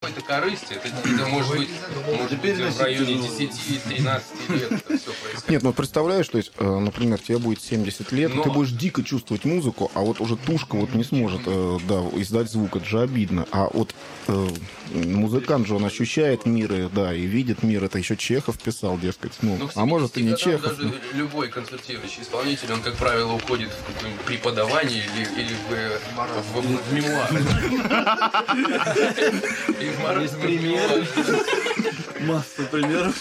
какой-то корысти. Это может быть в районе 10-13 лет это все происходит. Нет, ну представляешь, то есть, например, тебе будет 70 лет, ты будешь дико чувствовать музыку, а вот уже тушка вот не сможет издать звук, это же обидно. А вот музыкант же, он ощущает мир, и видит мир, это еще Чехов писал, дескать. А может и не Чехов. Даже любой концертирующий исполнитель, он, как правило, уходит в какое-нибудь преподавание или в мемуары. Есть примеры. Масса примеров.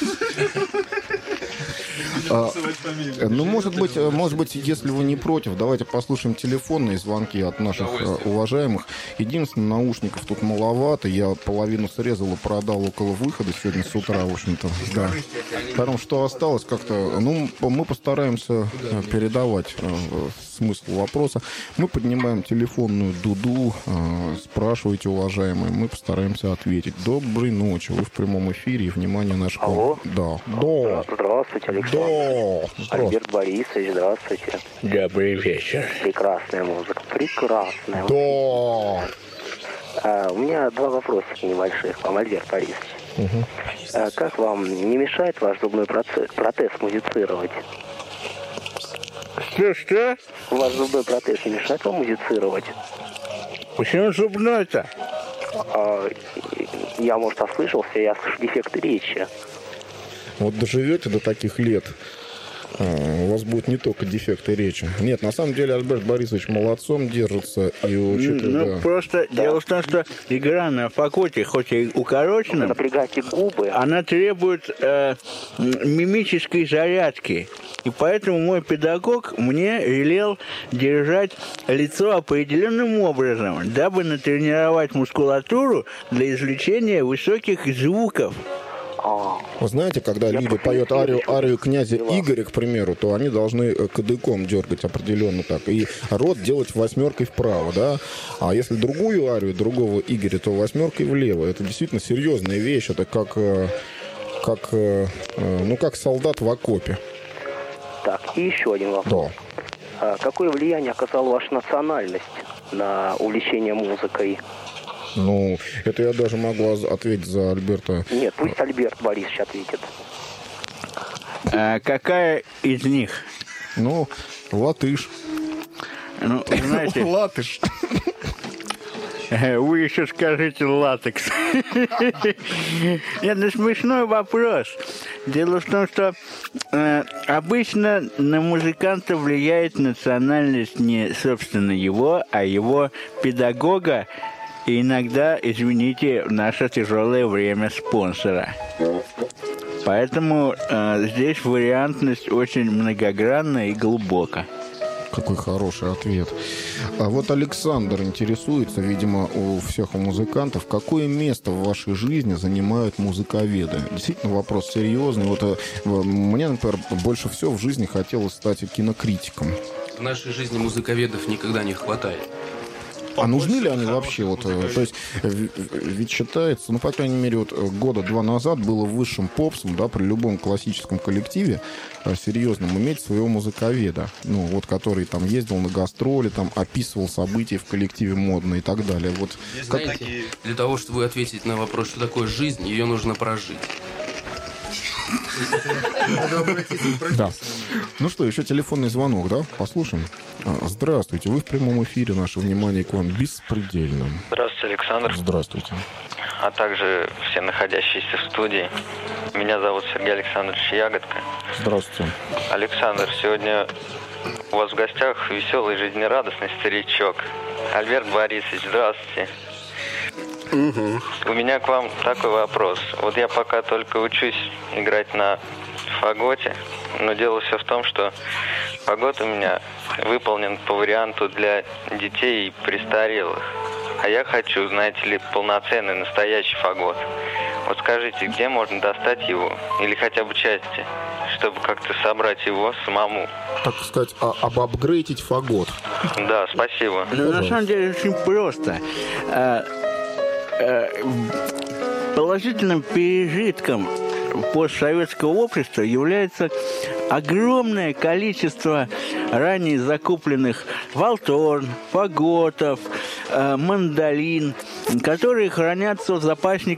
Ну, может быть, если вы не против, давайте послушаем телефонные звонки от наших уважаемых. Единственное, наушников тут маловато. Я половину срезал и продал около выхода сегодня с утра, в общем-то. Да. Потому что осталось как-то... Ну, мы постараемся передавать смысл вопроса. Мы поднимаем телефонную дуду, спрашивайте, уважаемые, мы постараемся ответить. Доброй ночи, вы в прямом эфире, и внимание наш... Алло. Да. Здравствуйте, Александр. Да. Альберт Борисович, здравствуйте. Добрый вечер. Прекрасная музыка, прекрасная. Да. У меня два вопросика небольших вам, Альберт Борисович. Как вам, не мешает ваш зубной протез музицировать? Что? Ваш зубной протез не мешает вам музицировать? Почему зубной-то? Я, может, ослышался, я слышу дефекты речи. Вот доживете до таких лет, у вас будут не только дефекты речи. Нет, на самом деле Альберт Борисович молодцом держится. Просто дело в том, что игра на фаготе, хоть и укорочена, напрягайте губы. Она требует мимической зарядки. И поэтому мой педагог мне велел держать лицо определенным образом, дабы натренировать мускулатуру для извлечения высоких звуков. Вы знаете, когда люди поют арию князя Игоря, к примеру, то они должны кадыком дергать определенно так. И рот делать восьмеркой вправо, да? А если другую арию, другого Игоря, то восьмеркой влево. Это действительно серьезная вещь. Это как солдат в окопе. Так, и еще один вопрос. Да. Какое влияние оказала ваша национальность на увлечение музыкой? Ну, это я даже могу ответить за Альберта. Нет, пусть Альберт Борисович ответит. Какая из них? Ну, латыш. Ну, знаете... Латыш. Вы еще скажите латекс. Нет, ну смешной вопрос. Дело в том, что обычно на музыканта влияет национальность не, собственно, его, а его педагога. И иногда, извините, в наше тяжелое время спонсора. Поэтому здесь вариантность очень многогранна и глубока. Какой хороший ответ. А вот Александр интересуется, видимо, у всех музыкантов, какое место в вашей жизни занимают музыковеды? Действительно, вопрос серьезный. Вот мне, например, больше всего в жизни хотелось стать кинокритиком. В нашей жизни музыковедов никогда не хватает. А нужны ли они вообще? Вот, то есть, ведь считается, ну, по крайней мере, вот года два назад было высшим попсом, да, при любом классическом коллективе серьезном иметь своего музыковеда, ну, вот, который там ездил на гастроли, там описывал события в коллективе модно и так далее. Вот, знаете, для того, чтобы ответить на вопрос, что такое жизнь, ее нужно прожить. Да. Ну что, еще телефонный звонок, да? Послушаем. Здравствуйте, вы в прямом эфире. Наше внимание к вам беспредельно. Здравствуйте, Александр. Здравствуйте. А также все находящиеся в студии. Меня зовут Сергей Александрович Ягодка. Здравствуйте. Александр, сегодня у вас в гостях веселый, жизнерадостный старичок. Альберт Борисович, здравствуйте. У меня к вам такой вопрос. Вот я пока только учусь играть на фаготе, но дело все в том, что фагот у меня выполнен по варианту для детей и престарелых. А я хочу, знаете ли, полноценный настоящий фагот. Вот скажите, где можно достать его? Или хотя бы части, чтобы как-то собрать его самому? Так сказать, апгрейдить фагот. Да, спасибо. Ну, на самом деле очень просто. Положительным пережитком постсоветского общества является огромное количество ранее закупленных валторн, фаготов, мандолин, которые хранятся в запасниках